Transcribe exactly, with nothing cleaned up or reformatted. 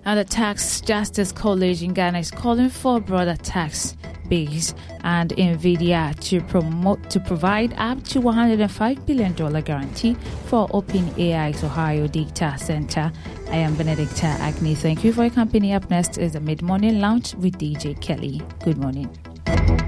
Now, the Tax Justice College in Ghana is calling for broader tax base and NVIDIA to promote to provide up to one hundred five billion dollars guarantee for OpenAI's Ohio Data Center. I am Benedicta Agni. Thank you for your company. Up next is the Mid-Morning Lounge with D J Kelly. Good morning.